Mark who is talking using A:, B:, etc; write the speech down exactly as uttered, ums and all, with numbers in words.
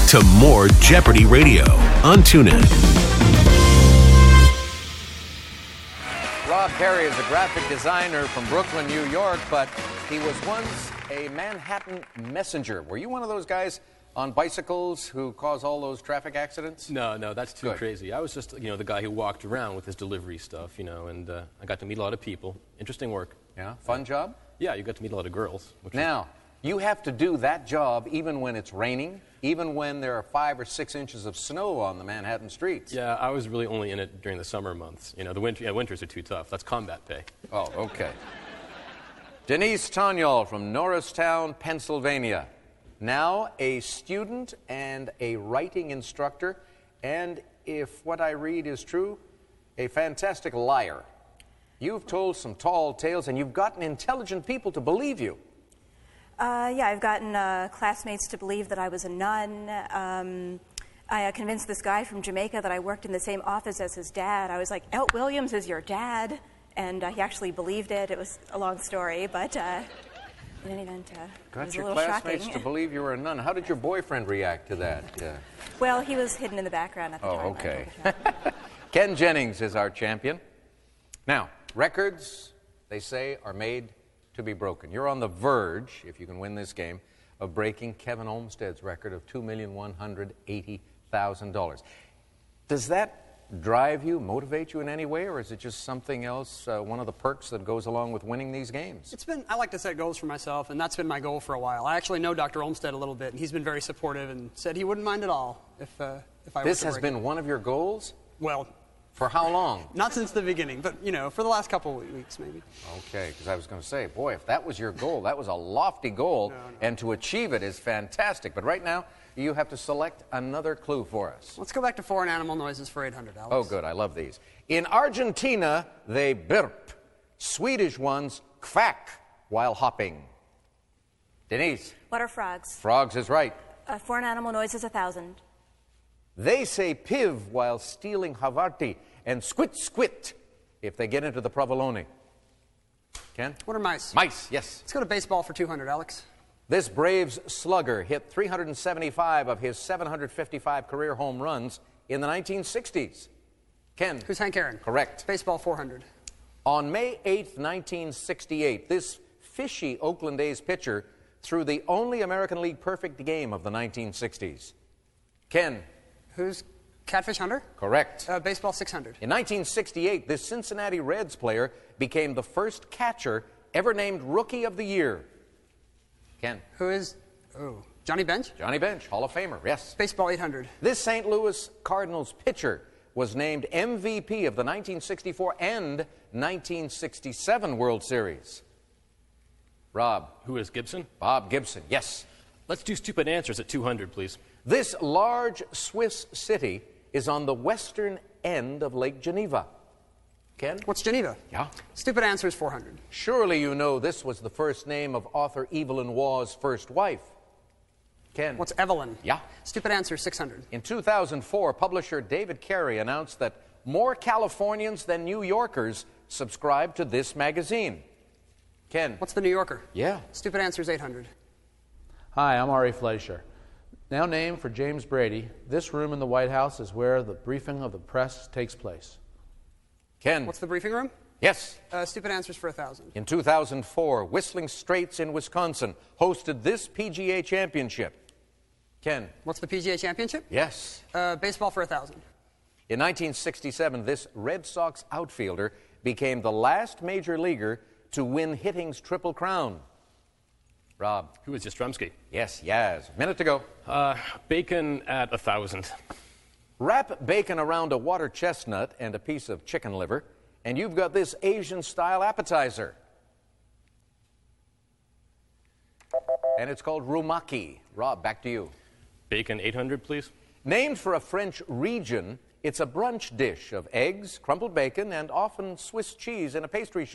A: to more Jeopardy Radio on TuneIn.
B: Rob Perry is a graphic designer from Brooklyn, New York, but he was once a Manhattan messenger. Were you one of those guys on bicycles who cause all those traffic accidents?
C: No, no, that's too
B: Good.
C: crazy. I was just, you know, the guy who walked around with his delivery stuff, you know, and uh, I got to meet a lot of people. Interesting work.
B: Yeah, fun job?
C: Yeah, you got to meet a lot of girls. Which
B: Now, you have to do that job even when it's raining, even when there are five or six inches of snow on the Manhattan streets.
C: is, yeah, I was really only in it during the summer months. You know, the winter, yeah, winters are too tough. That's combat pay.
B: Oh, okay. Denise Tonyol from Norristown, Pennsylvania. Now a student and a writing instructor, and if what I read is true, a fantastic liar. You've told some tall tales, and you've gotten intelligent people to believe you.
D: Uh, yeah, I've gotten uh, classmates to believe that I was a nun. Um, I uh, convinced this guy from Jamaica that I worked in the same office as his dad. I was like, Elt Williams is your dad? And uh, he actually believed it. It was a long story, but uh, in any event, uh, it
B: Got
D: was a
B: your
D: little
B: classmates
D: shocking.
B: to believe you were a nun. How did your boyfriend react to that? Uh,
D: Well, he was hidden in the background at the
B: oh,
D: time.
B: okay. Ken Jennings is our champion. Now, records, they say, are made to be broken. You're on the verge, if you can win this game, of breaking Kevin Olmsted's record of two million one hundred eighty thousand dollars. Does that drive you, motivate you in any way, or is it just something else, uh, one of the perks that goes along with winning these games?
E: It's been, I like to set goals for myself, and that's been my goal for a while. I actually know Doctor Olmsted a little bit, and he's been very supportive and said he wouldn't mind at all if, uh, if I were
B: This
E: to
B: has
E: break
B: been
E: it.
B: one of your goals?
E: Well,
B: For how long?
E: not since the beginning, but, you know, for the last couple of weeks, maybe.
B: Okay, because I was going to say, boy, if that was your goal, that was a lofty goal,
E: No, no.
B: and to achieve it is fantastic. But right now, you have to select another clue for us.
E: Let's go back to foreign animal noises for eight hundred, Alex.
B: Oh, good, I love these. In Argentina, they burp. Swedish ones quack while hopping. Denise,
D: What are frogs?
B: frogs is right.
D: Uh, foreign animal noise is a thousand.
B: They say piv while stealing Havarti, and squit squit if they get into the provolone. Ken?
E: What are mice?
B: Mice, yes.
E: Let's go to baseball for two hundred, Alex.
B: This Braves slugger hit three hundred seventy-five of his seven hundred fifty-five career home runs in the nineteen sixties. Ken?
E: Who's Hank Aaron?
B: Correct.
E: Baseball four hundred.
B: On May eighth, nineteen sixty-eight, this fishy Oakland A's pitcher threw the only American League perfect game of the nineteen sixties. Ken?
E: Who's Catfish Hunter?
B: Correct.
E: Uh, baseball six hundred.
B: In nineteen sixty-eight, this Cincinnati Reds player became the first catcher ever named Rookie of the Year. Ken?
E: Who is, oh, Johnny Bench?
B: Johnny Bench, Hall of Famer, yes.
E: Baseball eight hundred.
B: This Saint Louis Cardinals pitcher was named M V P of the nineteen sixty-four and nineteen sixty-seven World Series. Rob?
C: Who is Gibson?
B: Bob Gibson, yes.
C: Let's do stupid answers at two hundred, please.
B: This large Swiss city is on the western end of Lake Geneva. Ken?
E: What's Geneva?
B: Yeah.
E: Stupid answer is four hundred.
B: Surely you know this was the first name of author Evelyn Waugh's first wife. Ken?
E: What's Evelyn?
B: Yeah.
E: Stupid answer is six hundred.
B: In two thousand four, publisher David Carey announced that more Californians than New Yorkers subscribe to this magazine. Ken?
E: What's the New Yorker?
B: Yeah.
E: Stupid answer is eight hundred.
F: Hi, I'm Ari Fleischer. Now named for James Brady, this room in the White House is where the briefing of the press takes place.
B: Ken?
E: What's the briefing room?
B: Yes.
E: Uh, stupid answers for a thousand.
B: In two thousand four, Whistling Straits in Wisconsin hosted this P G A championship. Ken?
E: What's the P G A Championship?
B: Yes.
E: Uh, baseball for a thousand.
B: In nineteen sixty-seven, this Red Sox outfielder became the last major leaguer to win hitting's Triple Crown. Rob?
C: Who is Yastrzemski?
B: Yes, Yaz. Minute to go.
C: Uh, bacon at a thousand.
B: Wrap bacon around a water chestnut and a piece of chicken liver, and you've got this Asian-style appetizer. And it's called rumaki. Rob, back to you.
C: Bacon eight hundred, please.
B: Named for a French region, it's a brunch dish of eggs, crumbled bacon, and often Swiss cheese in a pastry